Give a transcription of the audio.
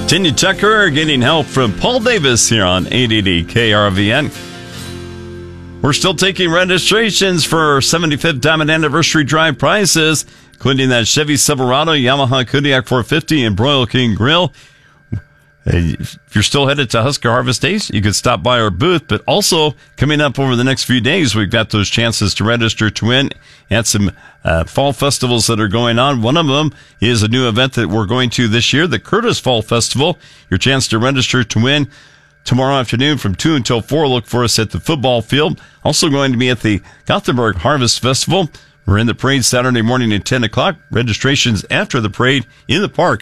Tanya Tucker getting help from Paul Davis here on 880 KRVN. We're still taking registrations for 75th Diamond Anniversary Drive prizes, including that Chevy Silverado, Yamaha Kodiak 450, and Broil King Grill. If you're still headed to Husker Harvest Days, you could stop by our booth. But also, coming up over the next few days, we've got those chances to register to win at some fall festivals that are going on. One of them is a new event that we're going to this year, the Curtis Fall Festival. Your chance to register to win tomorrow afternoon from 2 until 4. Look for us at the football field. Also going to be at the Gothenburg Harvest Festival. We're in the parade Saturday morning at 10 o'clock. Registrations after the parade in the park.